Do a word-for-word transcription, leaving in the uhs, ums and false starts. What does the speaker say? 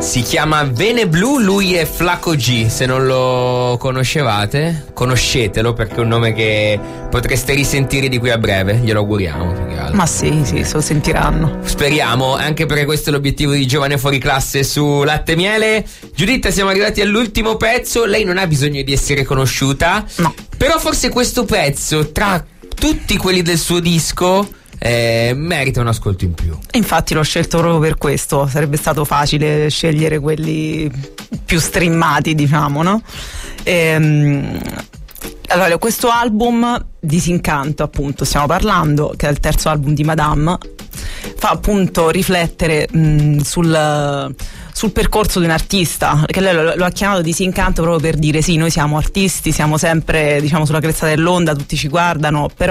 Si chiama Vene Blu, lui è Flaco G, se non lo conoscevate, conoscetelo perché è un nome che potreste risentire di qui a breve, glielo auguriamo. Ma sì, sì, se lo sentiranno. Speriamo, anche perché questo è l'obiettivo di Giovane Fuori Classe su Latte e Miele. Giuditta, siamo arrivati all'ultimo pezzo, lei non ha bisogno di essere conosciuta, no. Però forse questo pezzo, tra tutti quelli del suo disco, Eh, merita un ascolto in più. Infatti l'ho scelto proprio per questo. Sarebbe stato facile scegliere quelli più streamati, diciamo, no? Ehm, allora, questo album Disincanto, appunto, stiamo parlando, che è il terzo album di Madame, fa appunto riflettere mh, sul sul percorso di un artista, che lei lo, lo ha chiamato Disincanto proprio per dire sì, noi siamo artisti, siamo sempre, diciamo, sulla cresta dell'onda, tutti ci guardano, però